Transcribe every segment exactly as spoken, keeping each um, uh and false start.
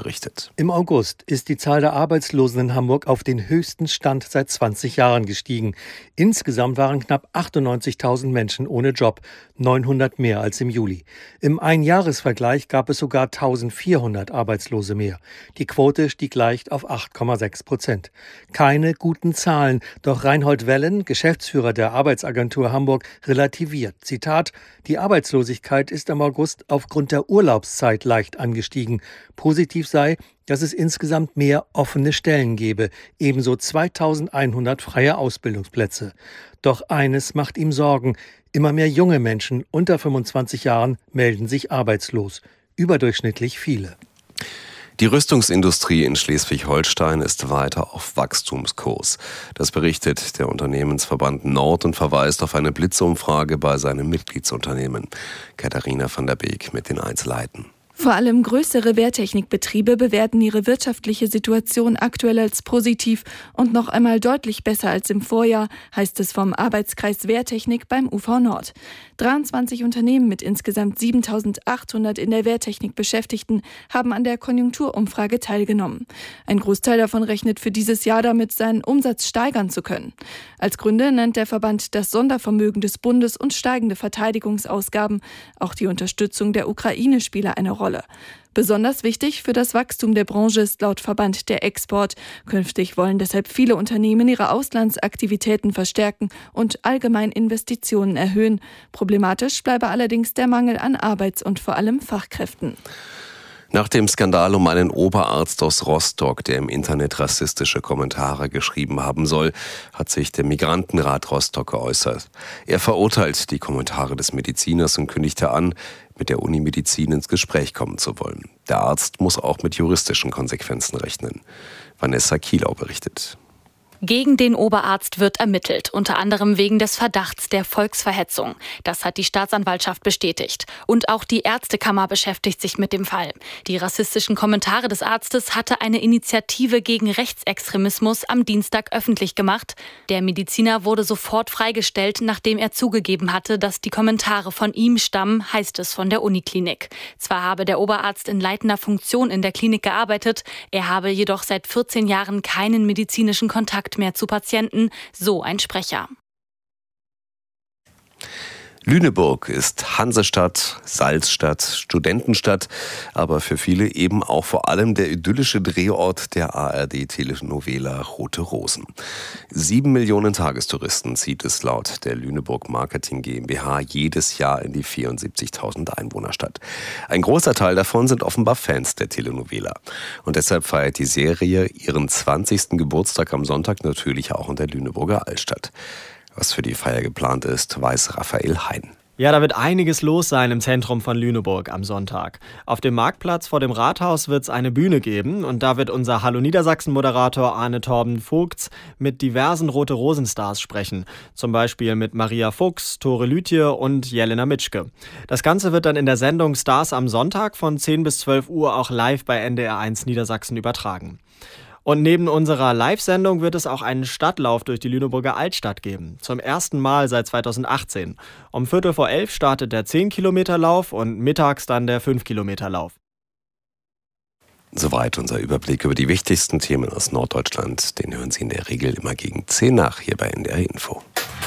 berichtet. Im August ist die Zahl der Arbeitslosen in Hamburg auf den höchsten Stand seit zwanzig Jahren gestiegen. Insgesamt waren knapp achtundneunzigtausend Menschen ohne Job, neunhundert mehr als im Juli. Im Einjahresvergleich gab es sogar eintausendvierhundert Arbeitslose mehr. Die Quote stieg leicht auf acht Komma sechs Prozent. Keine guten Zahlen, doch Reinhold Wellen, Geschäftsführer der Arbeitsagentur Hamburg, relativiert. Zitat: Die Arbeitslosigkeit ist im August aufgrund der Urlaubszeit leicht angestiegen. Positiv sei, dass es insgesamt mehr offene Stellen gebe, ebenso zweitausendeinhundert freie Ausbildungsplätze. Doch eines macht ihm Sorgen: Immer mehr junge Menschen unter fünfundzwanzig Jahren melden sich arbeitslos. Überdurchschnittlich viele. Die Rüstungsindustrie in Schleswig-Holstein ist weiter auf Wachstumskurs. Das berichtet der Unternehmensverband Nord und verweist auf eine Blitzumfrage bei seinem Mitgliedsunternehmen. Katharina van der Beek mit den Einzelheiten. Vor allem größere Wehrtechnikbetriebe bewerten ihre wirtschaftliche Situation aktuell als positiv und noch einmal deutlich besser als im Vorjahr, heißt es vom Arbeitskreis Wehrtechnik beim U V Nord. dreiundzwanzig Unternehmen mit insgesamt siebentausendachthundert in der Wehrtechnik Beschäftigten haben an der Konjunkturumfrage teilgenommen. Ein Großteil davon rechnet für dieses Jahr damit, seinen Umsatz steigern zu können. Als Gründe nennt der Verband das Sondervermögen des Bundes und steigende Verteidigungsausgaben. Auch die Unterstützung der Ukraine spiele eine Rolle. Besonders wichtig für das Wachstum der Branche ist laut Verband der Export. Künftig wollen deshalb viele Unternehmen ihre Auslandsaktivitäten verstärken und allgemein Investitionen erhöhen. Problematisch bleibe allerdings der Mangel an Arbeits- und vor allem Fachkräften. Nach dem Skandal um einen Oberarzt aus Rostock, der im Internet rassistische Kommentare geschrieben haben soll, hat sich der Migrantenrat Rostock geäußert. Er verurteilt die Kommentare des Mediziners und kündigte an, mit der Uni Medizin ins Gespräch kommen zu wollen. Der Arzt muss auch mit juristischen Konsequenzen rechnen. Vanessa Kielau berichtet. Gegen den Oberarzt wird ermittelt, unter anderem wegen des Verdachts der Volksverhetzung. Das hat die Staatsanwaltschaft bestätigt. Und auch die Ärztekammer beschäftigt sich mit dem Fall. Die rassistischen Kommentare des Arztes hatte eine Initiative gegen Rechtsextremismus am Dienstag öffentlich gemacht. Der Mediziner wurde sofort freigestellt, nachdem er zugegeben hatte, dass die Kommentare von ihm stammen, heißt es von der Uniklinik. Zwar habe der Oberarzt in leitender Funktion in der Klinik gearbeitet, er habe jedoch seit vierzehn Jahren keinen medizinischen Kontakt mehr zu Patienten, so ein Sprecher. Lüneburg ist Hansestadt, Salzstadt, Studentenstadt, aber für viele eben auch vor allem der idyllische Drehort der A R D-Telenovela Rote Rosen. Sieben Millionen Tagestouristen zieht es laut der Lüneburg Marketing GmbH jedes Jahr in die vierundsiebzigtausend Einwohnerstadt. Ein großer Teil davon sind offenbar Fans der Telenovela. Und deshalb feiert die Serie ihren zwanzigsten Geburtstag am Sonntag natürlich auch in der Lüneburger Altstadt. Was für die Feier geplant ist, weiß Raphael Hein. Ja, da wird einiges los sein im Zentrum von Lüneburg am Sonntag. Auf dem Marktplatz vor dem Rathaus wird es eine Bühne geben und da wird unser Hallo Niedersachsen-Moderator Arne Torben Vogts mit diversen Rote-Rosen-Stars sprechen. Zum Beispiel mit Maria Fuchs, Tore Lütje und Jelena Mitschke. Das Ganze wird dann in der Sendung Stars am Sonntag von zehn bis zwölf Uhr auch live bei N D R eins Niedersachsen übertragen. Und neben unserer Live-Sendung wird es auch einen Stadtlauf durch die Lüneburger Altstadt geben. Zum ersten Mal seit zweitausendachtzehn. Um Viertel vor elf startet der zehn-Kilometer-Lauf und mittags dann der fünf-Kilometer-Lauf. Soweit unser Überblick über die wichtigsten Themen aus Norddeutschland. Den hören Sie in der Regel immer gegen zehn nach hier bei N D R Info.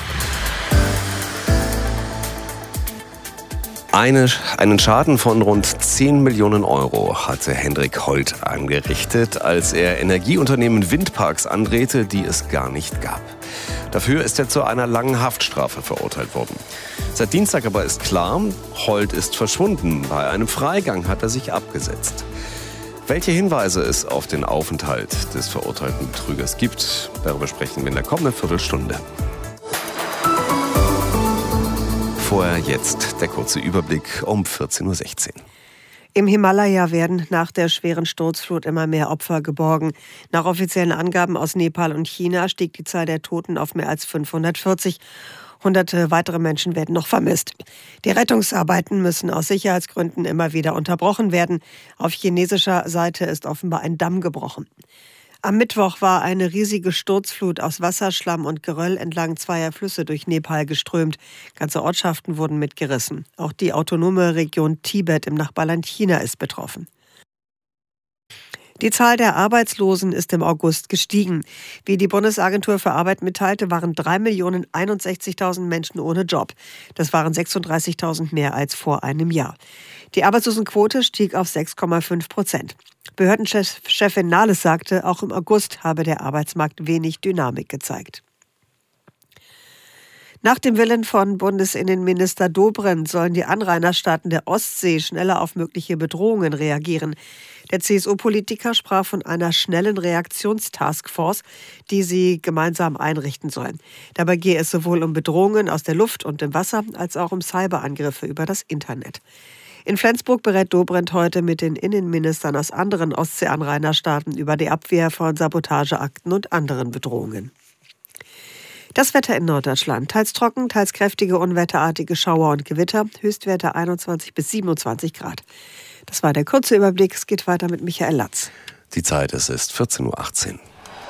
Eine, einen Schaden von rund zehn Millionen Euro hatte Hendrik Holt angerichtet, als er Energieunternehmen Windparks andrehte, die es gar nicht gab. Dafür ist er zu einer langen Haftstrafe verurteilt worden. Seit Dienstag aber ist klar, Holt ist verschwunden. Bei einem Freigang hat er sich abgesetzt. Welche Hinweise es auf den Aufenthalt des verurteilten Betrügers gibt, darüber sprechen wir in der kommenden Viertelstunde. Vorher jetzt der kurze Überblick um vierzehn Uhr sechzehn. Im Himalaya werden nach der schweren Sturzflut immer mehr Opfer geborgen. Nach offiziellen Angaben aus Nepal und China stieg die Zahl der Toten auf mehr als fünfhundertvierzig. Hunderte weitere Menschen werden noch vermisst. Die Rettungsarbeiten müssen aus Sicherheitsgründen immer wieder unterbrochen werden. Auf chinesischer Seite ist offenbar ein Damm gebrochen. Am Mittwoch war eine riesige Sturzflut aus Wasserschlamm und Geröll entlang zweier Flüsse durch Nepal geströmt. Ganze Ortschaften wurden mitgerissen. Auch die autonome Region Tibet im Nachbarland China ist betroffen. Die Zahl der Arbeitslosen ist im August gestiegen. Wie die Bundesagentur für Arbeit mitteilte, waren drei Millionen einundsechzigtausend Menschen ohne Job. Das waren sechsunddreißigtausend mehr als vor einem Jahr. Die Arbeitslosenquote stieg auf sechs Komma fünf Prozent. Behördenchefin Nahles sagte, auch im August habe der Arbeitsmarkt wenig Dynamik gezeigt. Nach dem Willen von Bundesinnenminister Dobrindt sollen die Anrainerstaaten der Ostsee schneller auf mögliche Bedrohungen reagieren. Der C S U-Politiker sprach von einer schnellen Reaktionstaskforce, die sie gemeinsam einrichten sollen. Dabei gehe es sowohl um Bedrohungen aus der Luft und im Wasser als auch um Cyberangriffe über das Internet. In Flensburg berät Dobrindt heute mit den Innenministern aus anderen Ostsee-Anrainerstaaten über die Abwehr von Sabotageakten und anderen Bedrohungen. Das Wetter in Norddeutschland. Teils trocken, teils kräftige, unwetterartige Schauer und Gewitter. Höchstwerte einundzwanzig bis siebenundzwanzig Grad. Das war der kurze Überblick. Es geht weiter mit Michael Latz. Die Zeit, es ist vierzehn Uhr achtzehn.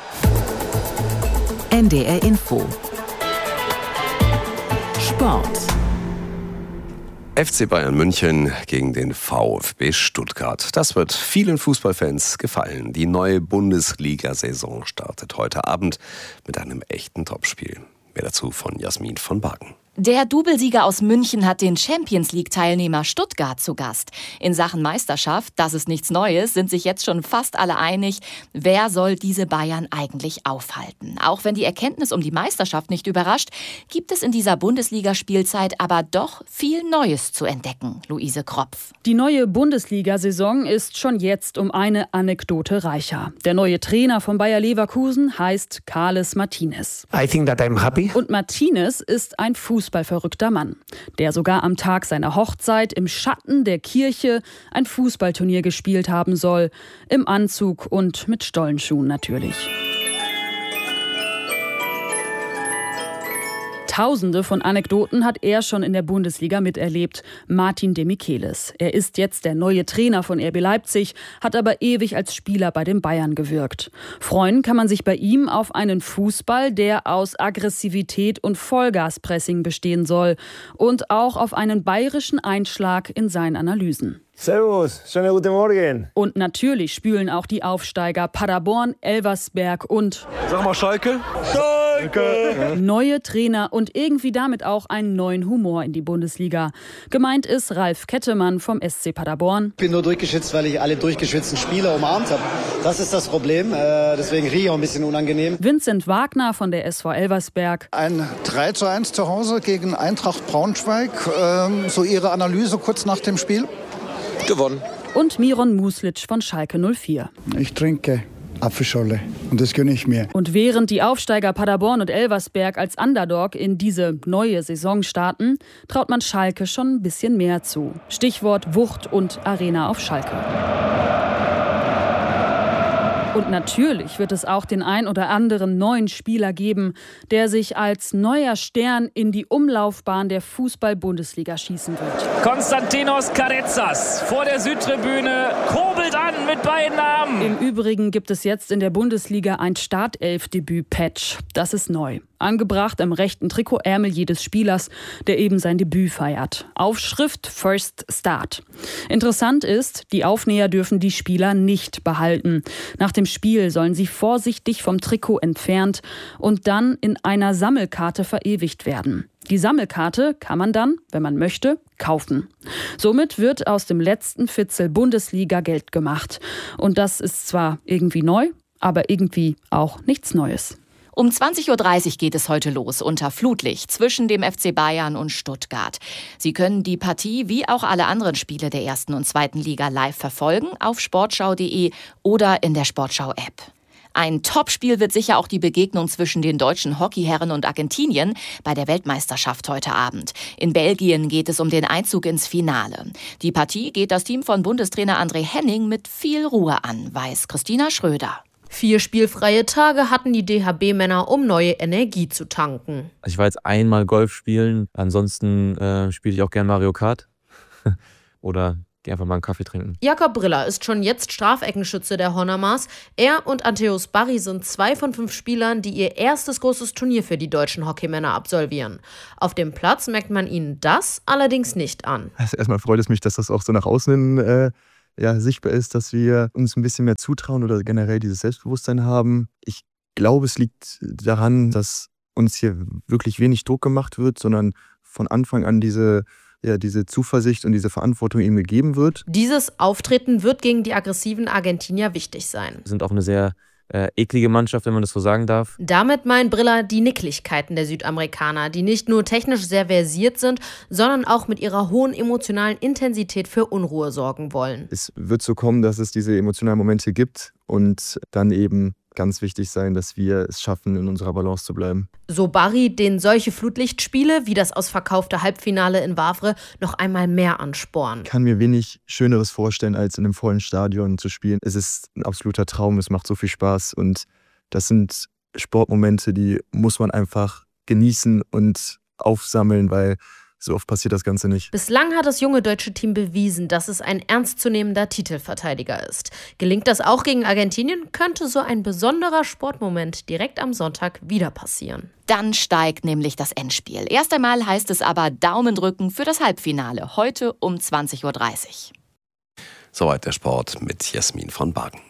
N D R Info. Sport. F C Bayern München gegen den VfB Stuttgart. Das wird vielen Fußballfans gefallen. Die neue Bundesliga-Saison startet heute Abend mit einem echten Topspiel. Mehr dazu von Jasmin von Bargen. Der Doublesieger aus München hat den Champions-League-Teilnehmer Stuttgart zu Gast. In Sachen Meisterschaft, das ist nichts Neues, sind sich jetzt schon fast alle einig, wer soll diese Bayern eigentlich aufhalten. Auch wenn die Erkenntnis um die Meisterschaft nicht überrascht, gibt es in dieser Bundesligaspielzeit aber doch viel Neues zu entdecken. Luise Kropf. Die neue Bundesliga-Saison ist schon jetzt um eine Anekdote reicher. Der neue Trainer von Bayer Leverkusen heißt Carles Martinez. I think that I'm happy. Und Martinez ist ein Fußballer. Fußballverrückter Mann, der sogar am Tag seiner Hochzeit im Schatten der Kirche ein Fußballturnier gespielt haben soll. Im Anzug und mit Stollenschuhen natürlich. Tausende von Anekdoten hat er schon in der Bundesliga miterlebt. Martin de Michelis. Er ist jetzt der neue Trainer von R B Leipzig, hat aber ewig als Spieler bei den Bayern gewirkt. Freuen kann man sich bei ihm auf einen Fußball, der aus Aggressivität und Vollgaspressing bestehen soll. Und auch auf einen bayerischen Einschlag in seinen Analysen. Servus, schönen guten Morgen. Und natürlich spülen auch die Aufsteiger Paderborn, Elversberg und... Sag mal Schalke. Schalke. Neue Trainer und irgendwie damit auch einen neuen Humor in die Bundesliga. Gemeint ist Ralf Kettemann vom S C Paderborn. Ich bin nur durchgeschwitzt, weil ich alle durchgeschwitzten Spieler umarmt habe. Das ist das Problem, äh, deswegen rieche ich auch ein bisschen unangenehm. Vincent Wagner von der S V Elversberg. Ein drei zu eins zu Hause gegen Eintracht Braunschweig. Ähm, so Ihre Analyse kurz nach dem Spiel? Gewonnen. Und Miron Muslitsch von Schalke null vier. Ich trinke Apfelschorle und das gönne ich mir. Und während die Aufsteiger Paderborn und Elversberg als Underdog in diese neue Saison starten, traut man Schalke schon ein bisschen mehr zu. Stichwort Wucht und Arena auf Schalke. Und natürlich wird es auch den ein oder anderen neuen Spieler geben, der sich als neuer Stern in die Umlaufbahn der Fußball-Bundesliga schießen wird. Konstantinos Karezas vor der Südtribüne kurbelt an mit beiden Armen. Im Übrigen gibt es jetzt in der Bundesliga ein Startelf-Debüt-Patch. Das ist neu. Angebracht am rechten Trikotärmel jedes Spielers, der eben sein Debüt feiert. Aufschrift First Start. Interessant ist, die Aufnäher dürfen die Spieler nicht behalten. Nach dem Spiel sollen sie vorsichtig vom Trikot entfernt und dann in einer Sammelkarte verewigt werden. Die Sammelkarte kann man dann, wenn man möchte, kaufen. Somit wird aus dem letzten Fitzel Bundesliga Geld gemacht. Und das ist zwar irgendwie neu, aber irgendwie auch nichts Neues. Um zwanzig Uhr dreißig geht es heute los unter Flutlicht zwischen dem F C Bayern und Stuttgart. Sie können die Partie wie auch alle anderen Spiele der ersten und zweiten Liga live verfolgen auf sportschau punkt de oder in der Sportschau-App. Ein Topspiel wird sicher auch die Begegnung zwischen den deutschen Hockeyherren und Argentinien bei der Weltmeisterschaft heute Abend. In Belgien geht es um den Einzug ins Finale. Die Partie geht das Team von Bundestrainer André Henning mit viel Ruhe an, weiß Christina Schröder. Vier spielfreie Tage hatten die D H B-Männer, um neue Energie zu tanken. Ich war jetzt einmal Golf spielen, ansonsten äh, spiele ich auch gern Mario Kart oder gehe einfach mal einen Kaffee trinken. Jakob Briller ist schon jetzt Strafeckenschütze der Honormars. Er und Anteus Barry sind zwei von fünf Spielern, die ihr erstes großes Turnier für die deutschen Hockeymänner absolvieren. Auf dem Platz merkt man ihnen das allerdings nicht an. Also erstmal freut es mich, dass das auch so nach außen hin äh, ja, sichtbar ist, dass wir uns ein bisschen mehr zutrauen oder generell dieses Selbstbewusstsein haben. Ich glaube, es liegt daran, dass uns hier wirklich wenig Druck gemacht wird, sondern von Anfang an diese, ja, diese Zuversicht und diese Verantwortung ihm gegeben wird. Dieses Auftreten wird gegen die aggressiven Argentinier wichtig sein. Wir sind auch eine sehr äh, eklige Mannschaft, wenn man das so sagen darf. Damit meint Briller die Nicklichkeiten der Südamerikaner, die nicht nur technisch sehr versiert sind, sondern auch mit ihrer hohen emotionalen Intensität für Unruhe sorgen wollen. Es wird so kommen, dass es diese emotionalen Momente gibt und dann eben ganz wichtig sein, dass wir es schaffen, in unserer Balance zu bleiben. So Barry, den solche Flutlichtspiele wie das ausverkaufte Halbfinale in Wavre noch einmal mehr anspornen. Ich kann mir wenig Schöneres vorstellen, als in einem vollen Stadion zu spielen. Es ist ein absoluter Traum, es macht so viel Spaß und das sind Sportmomente, die muss man einfach genießen und aufsammeln, weil so oft passiert das Ganze nicht. Bislang hat das junge deutsche Team bewiesen, dass es ein ernstzunehmender Titelverteidiger ist. Gelingt das auch gegen Argentinien, könnte so ein besonderer Sportmoment direkt am Sonntag wieder passieren. Dann steigt nämlich das Endspiel. Erst einmal heißt es aber Daumen drücken für das Halbfinale, heute um zwanzig Uhr dreißig. Soweit der Sport mit Jasmin von Bargen.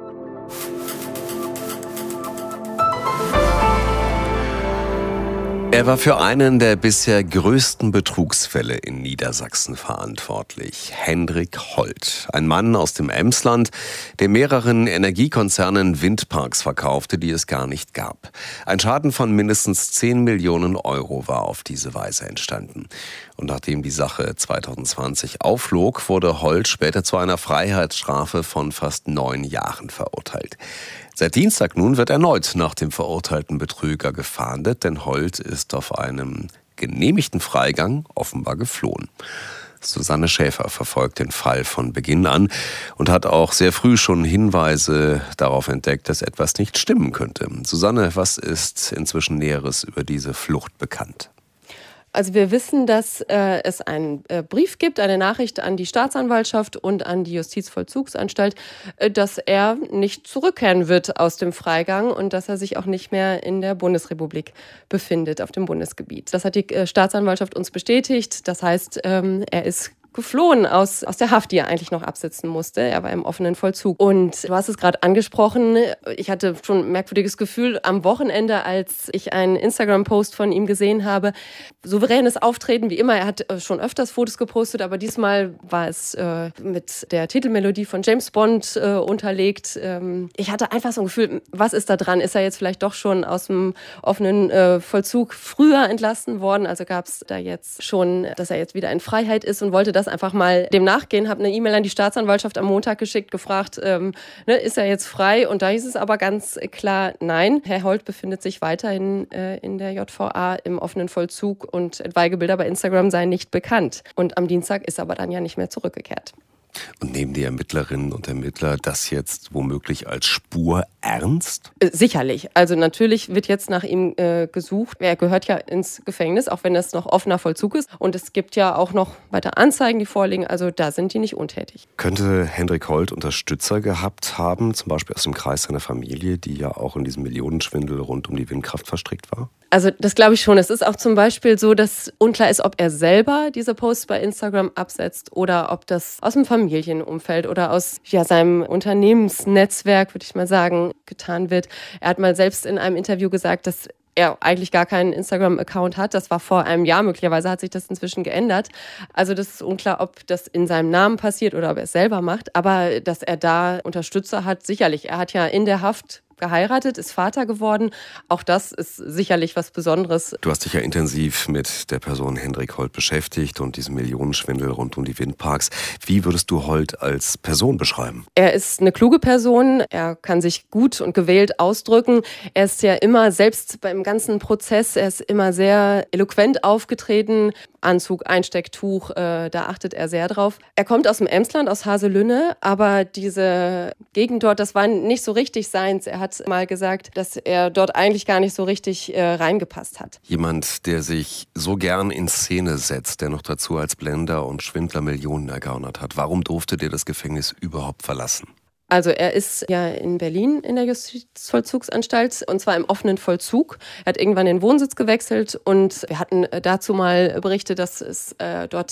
Er war für einen der bisher größten Betrugsfälle in Niedersachsen verantwortlich. Hendrik Holt, ein Mann aus dem Emsland, der mehreren Energiekonzernen Windparks verkaufte, die es gar nicht gab. Ein Schaden von mindestens zehn Millionen Euro war auf diese Weise entstanden. Und nachdem die Sache zwanzig zwanzig aufflog, wurde Holt später zu einer Freiheitsstrafe von fast neun Jahren verurteilt. Seit Dienstag nun wird erneut nach dem verurteilten Betrüger gefahndet, denn Holt ist auf einem genehmigten Freigang offenbar geflohen. Susanne Schäfer verfolgt den Fall von Beginn an und hat auch sehr früh schon Hinweise darauf entdeckt, dass etwas nicht stimmen könnte. Susanne, was ist inzwischen Näheres über diese Flucht bekannt? Also wir wissen, dass äh, es einen äh, Brief gibt, eine Nachricht an die Staatsanwaltschaft und an die Justizvollzugsanstalt, äh, dass er nicht zurückkehren wird aus dem Freigang und dass er sich auch nicht mehr in der Bundesrepublik befindet, auf dem Bundesgebiet. Das hat die äh, Staatsanwaltschaft uns bestätigt. Das heißt, ähm, er ist geflohen aus, aus der Haft, die er eigentlich noch absitzen musste. Er war im offenen Vollzug. Und du hast es gerade angesprochen, ich hatte schon ein merkwürdiges Gefühl am Wochenende, als ich einen Instagram-Post von ihm gesehen habe. Souveränes Auftreten, wie immer. Er hat schon öfters Fotos gepostet, aber diesmal war es äh, mit der Titelmelodie von James Bond äh, unterlegt. Ähm, ich hatte einfach so ein Gefühl, was ist da dran? Ist er jetzt vielleicht doch schon aus dem offenen äh, Vollzug früher entlassen worden? Also gab es da jetzt schon, dass er jetzt wieder in Freiheit ist und wollte das einfach mal dem nachgehen, habe eine E-Mail an die Staatsanwaltschaft am Montag geschickt, gefragt, ähm, ne, ist er jetzt frei? Und da hieß es aber ganz klar, nein, Herr Holt befindet sich weiterhin äh, in der J V A im offenen Vollzug und etwaige Bilder bei Instagram seien nicht bekannt. Und am Dienstag ist er aber dann ja nicht mehr zurückgekehrt. Und nehmen die Ermittlerinnen und Ermittler das jetzt womöglich als Spur ernst? Sicherlich. Also natürlich wird jetzt nach ihm äh, gesucht. Er gehört ja ins Gefängnis, auch wenn das noch offener Vollzug ist. Und es gibt ja auch noch weitere Anzeigen, die vorliegen. Also da sind die nicht untätig. Könnte Hendrik Holt Unterstützer gehabt haben, zum Beispiel aus dem Kreis seiner Familie, die ja auch in diesem Millionenschwindel rund um die Windkraft verstrickt war? Also das glaube ich schon. Es ist auch zum Beispiel so, dass unklar ist, ob er selber diese Posts bei Instagram absetzt oder ob das aus dem Familienumfeld oder aus ja, seinem Unternehmensnetzwerk, würde ich mal sagen, getan wird. Er hat mal selbst in einem Interview gesagt, dass er eigentlich gar keinen Instagram-Account hat. Das war vor einem Jahr. Möglicherweise hat sich das inzwischen geändert. Also das ist unklar, ob das in seinem Namen passiert oder ob er es selber macht. Aber dass er da Unterstützer hat, sicherlich. Er hat ja in der Haft geheiratet, ist Vater geworden. Auch das ist sicherlich was Besonderes. Du hast dich ja intensiv mit der Person Hendrik Holt beschäftigt und diesem Millionenschwindel rund um die Windparks. Wie würdest du Holt als Person beschreiben? Er ist eine kluge Person. Er kann sich gut und gewählt ausdrücken. Er ist ja immer, selbst beim ganzen Prozess, er ist immer sehr eloquent aufgetreten. Anzug, Einstecktuch, äh, da achtet er sehr drauf. Er kommt aus dem Emsland, aus Haselünne, aber diese Gegend dort, das war nicht so richtig seins. Er hat mal gesagt, dass er dort eigentlich gar nicht so richtig äh, reingepasst hat. Jemand, der sich so gern in Szene setzt, der noch dazu als Blender und Schwindler Millionen ergaunert hat. Warum durfte der das Gefängnis überhaupt verlassen? Also er ist ja in Berlin in der Justizvollzugsanstalt und zwar im offenen Vollzug. Er hat irgendwann den Wohnsitz gewechselt und wir hatten dazu mal berichtet, dass es äh, dort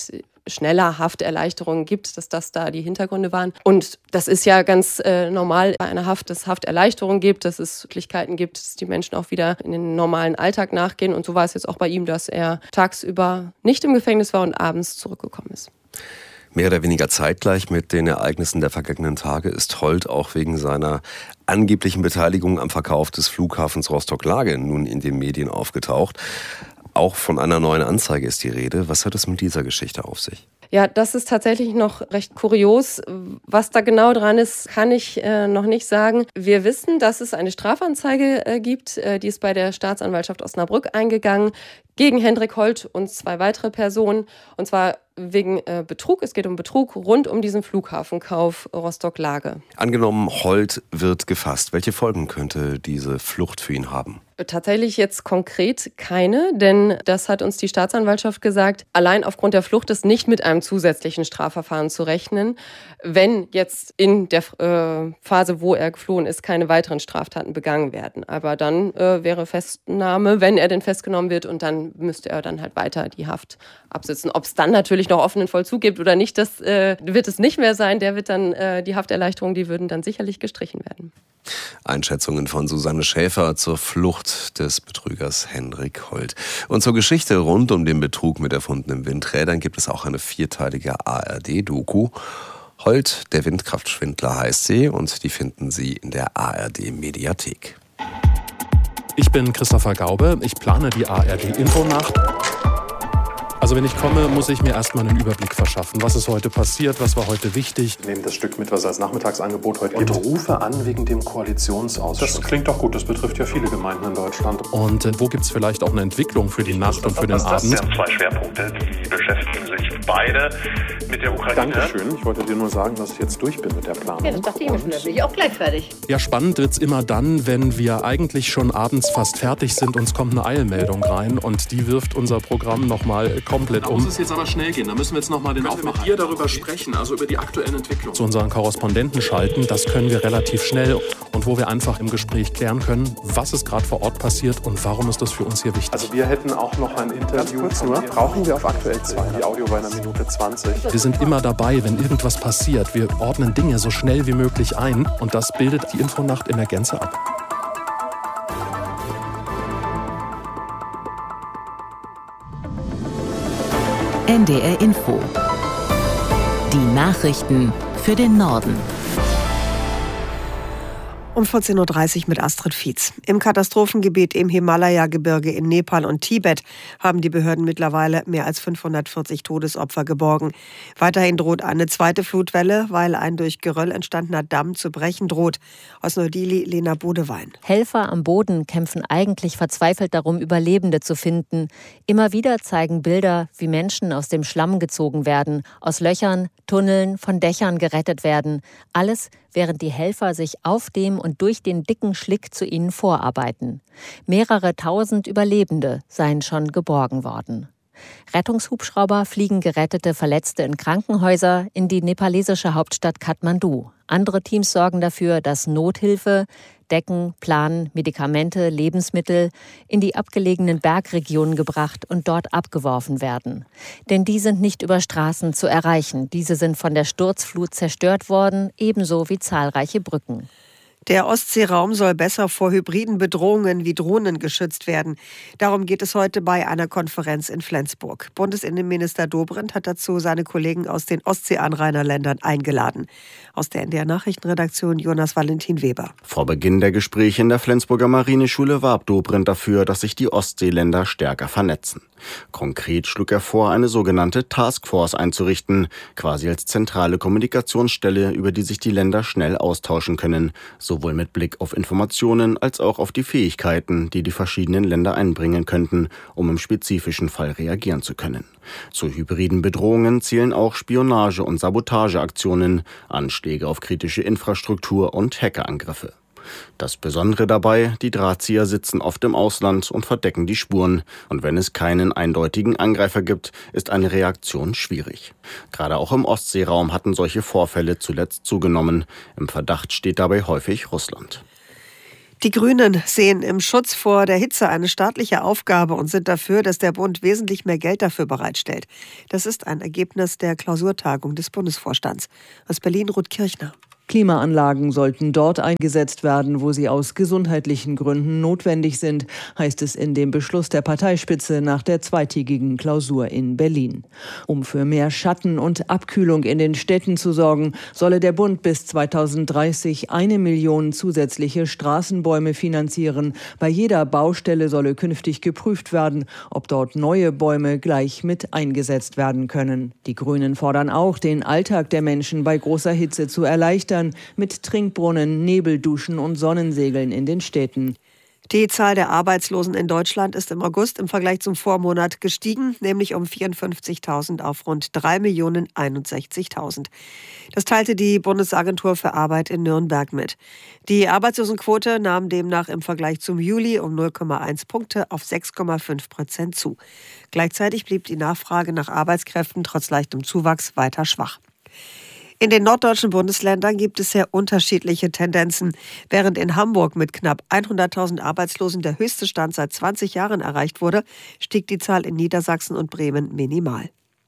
schneller Hafterleichterungen gibt, dass das da die Hintergründe waren. Und das ist ja ganz äh, normal bei einer Haft, dass es Hafterleichterungen gibt, dass es Möglichkeiten gibt, dass die Menschen auch wieder in den normalen Alltag nachgehen. Und so war es jetzt auch bei ihm, dass er tagsüber nicht im Gefängnis war und abends zurückgekommen ist. Mehr oder weniger zeitgleich mit den Ereignissen der vergangenen Tage ist Holt auch wegen seiner angeblichen Beteiligung am Verkauf des Flughafens Rostock-Lage nun in den Medien aufgetaucht. Auch von einer neuen Anzeige ist die Rede. Was hat es mit dieser Geschichte auf sich? Ja, das ist tatsächlich noch recht kurios. Was da genau dran ist, kann ich äh, noch nicht sagen. Wir wissen, dass es eine Strafanzeige äh, gibt. Äh, die ist bei der Staatsanwaltschaft Osnabrück eingegangen gegen Hendrik Holt und zwei weitere Personen. Und zwar wegen äh, Betrug. Es geht um Betrug rund um diesen Flughafenkauf Rostock-Lage. Angenommen, Holt wird gefasst. Welche Folgen könnte diese Flucht für ihn haben? Tatsächlich jetzt konkret keine, denn das hat uns die Staatsanwaltschaft gesagt, allein aufgrund der Flucht ist nicht mit einem zusätzlichen Strafverfahren zu rechnen, wenn jetzt in der äh, Phase, wo er geflohen ist, keine weiteren Straftaten begangen werden. Aber dann äh, wäre Festnahme, wenn er denn festgenommen wird, und dann müsste er dann halt weiter die Haft absitzen. Ob es dann natürlich noch offenen Vollzug gibt oder nicht, das äh, wird es nicht mehr sein. Der wird dann, äh, die Hafterleichterungen, die würden dann sicherlich gestrichen werden. Einschätzungen von Susanne Schäfer zur Flucht des Betrügers Hendrik Holt. Und zur Geschichte rund um den Betrug mit erfundenen Windrädern gibt es auch eine vierteilige A R D-Doku. Holt, der Windkraftschwindler heißt sie, und die finden Sie in der A R D-Mediathek. Ich bin Christopher Gaube, ich plane die A R D-Infonacht. Also wenn ich komme, muss ich mir erstmal einen Überblick verschaffen. Was ist heute passiert, was war heute wichtig? Ich nehme das Stück mit, was es als Nachmittagsangebot heute gibt. Und rufe an wegen dem Koalitionsausschuss. Das klingt doch gut, das betrifft ja viele Gemeinden in Deutschland. Und äh, wo gibt es vielleicht auch eine Entwicklung für die Nacht und für den Abend? Das sind zwei Schwerpunkte, die beschäftigen sich beide mit der Ukraine. Dankeschön, ich wollte dir nur sagen, dass ich jetzt durch bin mit der Planung. Ja, das dachte ich mir schon, da bin ich auch gleich fertig. Ja, spannend wird's immer dann, wenn wir eigentlich schon abends fast fertig sind, uns kommt eine Eilmeldung rein und die wirft unser Programm nochmal komplett um. Da muss es jetzt aber schnell gehen, da müssen wir jetzt nochmal den Aufmacher. Mit dir darüber sprechen, also über die aktuellen Entwicklungen. Zu unseren Korrespondenten schalten, das können wir relativ schnell und wo wir einfach im Gespräch klären können, was ist gerade vor Ort passiert und warum ist das für uns hier wichtig. Also wir hätten auch noch ein Interview. Ganz kurz nur, brauchen wir auf aktuell zwei, die Audio bei einer Minute zwanzig. Wir sind immer dabei, wenn irgendwas passiert. Wir ordnen Dinge so schnell wie möglich ein und das bildet die Infonacht in der Gänze ab. N D R Info. Die Nachrichten für den Norden. Um vierzehn Uhr dreißig mit Astrid Fietz. Im Katastrophengebiet im Himalaya-Gebirge in Nepal und Tibet haben die Behörden mittlerweile mehr als fünfhundertvierzig Todesopfer geborgen. Weiterhin droht eine zweite Flutwelle, weil ein durch Geröll entstandener Damm zu brechen droht. Aus Neu-Delhi, Lena Bodewein. Helfer am Boden kämpfen eigentlich verzweifelt darum, Überlebende zu finden. Immer wieder zeigen Bilder, wie Menschen aus dem Schlamm gezogen werden, aus Löchern, Tunneln, von Dächern gerettet werden. Alles, während die Helfer sich auf dem und durch den dicken Schlick zu ihnen vorarbeiten. Mehrere tausend Überlebende seien schon geborgen worden. Rettungshubschrauber fliegen gerettete Verletzte in Krankenhäuser in die nepalesische Hauptstadt Kathmandu. Andere Teams sorgen dafür, dass Nothilfe, Decken, Plan, Medikamente, Lebensmittel in die abgelegenen Bergregionen gebracht und dort abgeworfen werden. Denn die sind nicht über Straßen zu erreichen. Diese sind von der Sturzflut zerstört worden, ebenso wie zahlreiche Brücken. Der Ostseeraum soll besser vor hybriden Bedrohungen wie Drohnen geschützt werden. Darum geht es heute bei einer Konferenz in Flensburg. Bundesinnenminister Dobrindt hat dazu seine Kollegen aus den Ostseeanrainerländern eingeladen. Aus der N D R-Nachrichtenredaktion Jonas Valentin Weber. Vor Beginn der Gespräche in der Flensburger Marineschule warb Dobrindt dafür, dass sich die Ostseeländer stärker vernetzen. Konkret schlug er vor, eine sogenannte Taskforce einzurichten, quasi als zentrale Kommunikationsstelle, über die sich die Länder schnell austauschen können, sowohl mit Blick auf Informationen als auch auf die Fähigkeiten, die die verschiedenen Länder einbringen könnten, um im spezifischen Fall reagieren zu können. Zu hybriden Bedrohungen zählen auch Spionage- und Sabotageaktionen, Anschläge auf kritische Infrastruktur und Hackerangriffe. Das Besondere dabei, die Drahtzieher sitzen oft im Ausland und verdecken die Spuren. Und wenn es keinen eindeutigen Angreifer gibt, ist eine Reaktion schwierig. Gerade auch im Ostseeraum hatten solche Vorfälle zuletzt zugenommen. Im Verdacht steht dabei häufig Russland. Die Grünen sehen im Schutz vor der Hitze eine staatliche Aufgabe und sind dafür, dass der Bund wesentlich mehr Geld dafür bereitstellt. Das ist ein Ergebnis der Klausurtagung des Bundesvorstands. Aus Berlin, Ruth Kirchner. Klimaanlagen sollten dort eingesetzt werden, wo sie aus gesundheitlichen Gründen notwendig sind, heißt es in dem Beschluss der Parteispitze nach der zweitägigen Klausur in Berlin. Um für mehr Schatten und Abkühlung in den Städten zu sorgen, solle der Bund bis zweitausenddreißig eine Million zusätzliche Straßenbäume finanzieren. Bei jeder Baustelle solle künftig geprüft werden, ob dort neue Bäume gleich mit eingesetzt werden können. Die Grünen fordern auch, den Alltag der Menschen bei großer Hitze zu erleichtern, mit Trinkbrunnen, Nebelduschen und Sonnensegeln in den Städten. Die Zahl der Arbeitslosen in Deutschland ist im August im Vergleich zum Vormonat gestiegen, nämlich um vierundfünfzigtausend auf rund drei Millionen einundsechzigtausend. Das teilte die Bundesagentur für Arbeit in Nürnberg mit. Die Arbeitslosenquote nahm demnach im Vergleich zum Juli um null Komma eins Punkte auf sechs Komma fünf Prozent zu. Gleichzeitig blieb die Nachfrage nach Arbeitskräften trotz leichtem Zuwachs weiter schwach. In den norddeutschen Bundesländern gibt es sehr unterschiedliche Tendenzen. Während in Hamburg mit knapp hunderttausend Arbeitslosen der höchste Stand seit zwanzig Jahren erreicht wurde, stieg die Zahl in Niedersachsen und Bremen minimal.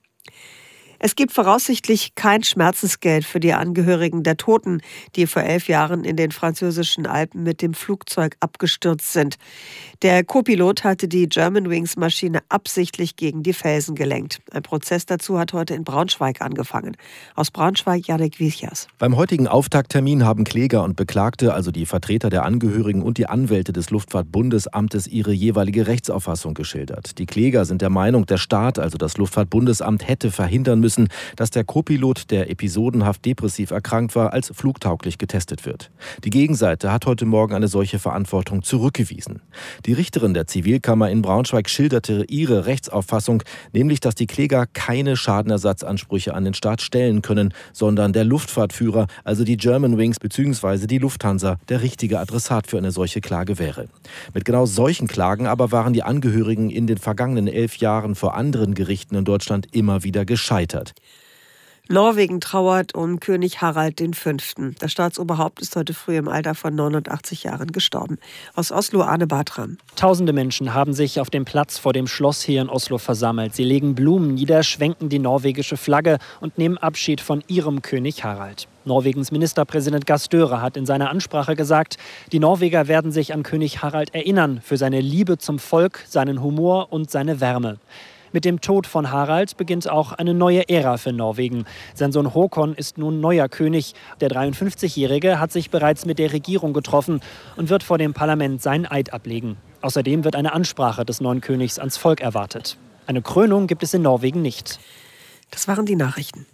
Es gibt voraussichtlich kein Schmerzensgeld für die Angehörigen der Toten, die vor elf Jahren in den französischen Alpen mit dem Flugzeug abgestürzt sind. Der Co-Pilot hatte die Germanwings-Maschine absichtlich gegen die Felsen gelenkt. Ein Prozess dazu hat heute in Braunschweig angefangen. Aus Braunschweig, Janek Wiechers. Beim heutigen Auftakttermin haben Kläger und Beklagte, also die Vertreter der Angehörigen und die Anwälte des Luftfahrtbundesamtes, ihre jeweilige Rechtsauffassung geschildert. Die Kläger sind der Meinung, der Staat, also das Luftfahrtbundesamt, hätte verhindern müssen, dass der Co-Pilot, der episodenhaft depressiv erkrankt war, als flugtauglich getestet wird. Die Gegenseite hat heute Morgen eine solche Verantwortung zurückgewiesen. Die Richterin der Zivilkammer in Braunschweig schilderte ihre Rechtsauffassung, nämlich, dass die Kläger keine Schadenersatzansprüche an den Staat stellen können, sondern der Luftfahrtführer, also die Germanwings bzw. die Lufthansa, der richtige Adressat für eine solche Klage wäre. Mit genau solchen Klagen aber waren die Angehörigen in den vergangenen elf Jahren vor anderen Gerichten in Deutschland immer wieder gescheitert. Norwegen trauert um König Harald der Fünfte. Das Staatsoberhaupt ist heute früh im Alter von neunundachtzig Jahren gestorben. Aus Oslo, Arne Bartram. Tausende Menschen haben sich auf dem Platz vor dem Schloss hier in Oslo versammelt. Sie legen Blumen nieder, schwenken die norwegische Flagge und nehmen Abschied von ihrem König Harald. Norwegens Ministerpräsident Gahr Støre hat in seiner Ansprache gesagt, die Norweger werden sich an König Harald erinnern für seine Liebe zum Volk, seinen Humor und seine Wärme. Mit dem Tod von Harald beginnt auch eine neue Ära für Norwegen. Sein Sohn Håkon ist nun neuer König. Der dreiundfünfzigjährige hat sich bereits mit der Regierung getroffen und wird vor dem Parlament seinen Eid ablegen. Außerdem wird eine Ansprache des neuen Königs ans Volk erwartet. Eine Krönung gibt es in Norwegen nicht. Das waren die Nachrichten.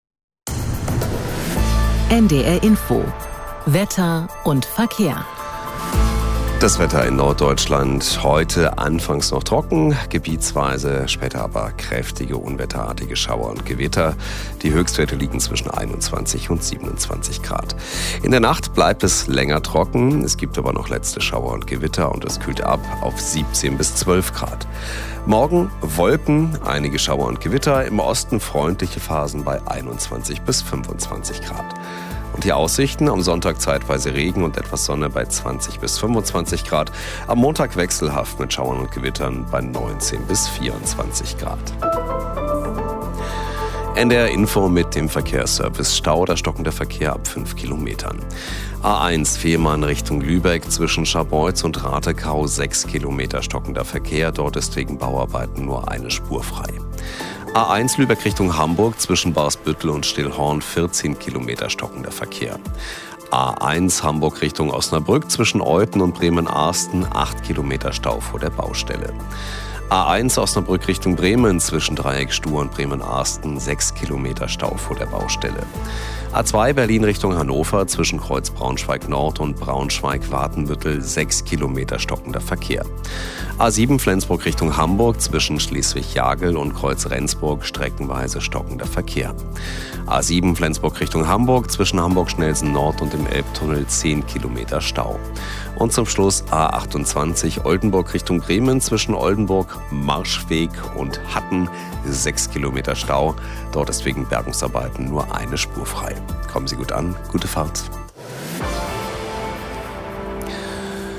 N D R Info. Wetter und Verkehr. Das Wetter in Norddeutschland heute anfangs noch trocken, gebietsweise, später aber kräftige, unwetterartige Schauer und Gewitter. Die Höchstwerte liegen zwischen einundzwanzig und siebenundzwanzig Grad. In der Nacht bleibt es länger trocken, es gibt aber noch letzte Schauer und Gewitter und es kühlt ab auf siebzehn bis zwölf Grad. Morgen Wolken, einige Schauer und Gewitter, im Osten freundliche Phasen bei einundzwanzig bis fünfundzwanzig Grad. Und die Aussichten: am Sonntag zeitweise Regen und etwas Sonne bei zwanzig bis fünfundzwanzig Grad. Am Montag wechselhaft mit Schauern und Gewittern bei neunzehn bis vierundzwanzig Grad. N D R Info mit dem Verkehrsservice. Stau oder stockender Verkehr ab fünf Kilometern. A eins Fehmarn Richtung Lübeck zwischen Scharbeutz und Ratekau sechs Kilometer stockender Verkehr. Dort ist wegen Bauarbeiten nur eine Spur frei. A eins Lübeck Richtung Hamburg zwischen Barsbüttel und Stillhorn vierzehn Kilometer stockender Verkehr. A eins Hamburg Richtung Osnabrück zwischen Euthen und Bremen-Arsten acht Kilometer Stau vor der Baustelle. A eins Osnabrück Richtung Bremen zwischen Dreieckstuhr und Bremen-Arsten sechs Kilometer Stau vor der Baustelle. A zwei Berlin Richtung Hannover zwischen Kreuz Braunschweig Nord und Braunschweig-Wartenbüttel sechs Kilometer stockender Verkehr. A sieben Flensburg Richtung Hamburg zwischen Schleswig-Jagel und Kreuz Rendsburg streckenweise stockender Verkehr. A sieben Flensburg Richtung Hamburg zwischen Hamburg-Schnelsen Nord und dem Elbtunnel zehn Kilometer Stau. Und zum Schluss A achtundzwanzig Oldenburg Richtung Bremen zwischen Oldenburg, Marschweg und Hatten sechs Kilometer Stau. Dort ist wegen Bergungsarbeiten nur eine Spur frei. Kommen Sie gut an, gute Fahrt.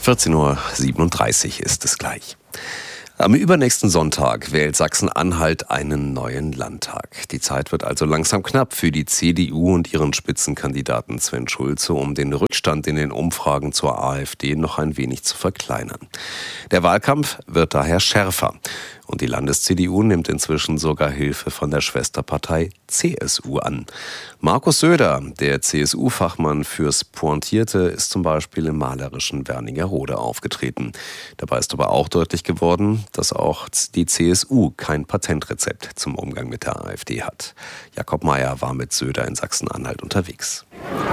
vierzehn Uhr siebenunddreißig ist es gleich. Am übernächsten Sonntag wählt Sachsen-Anhalt einen neuen Landtag. Die Zeit wird also langsam knapp für die C D U und ihren Spitzenkandidaten Sven Schulze, um den Rückstand in den Umfragen zur AfD noch ein wenig zu verkleinern. Der Wahlkampf wird daher schärfer. Und die Landes-C D U nimmt inzwischen sogar Hilfe von der Schwesterpartei C S U an. Markus Söder, der C S U-Fachmann fürs Pointierte, ist zum Beispiel im malerischen Wernigerode aufgetreten. Dabei ist aber auch deutlich geworden, dass auch die C S U kein Patentrezept zum Umgang mit der AfD hat. Jakob Mayer war mit Söder in Sachsen-Anhalt unterwegs.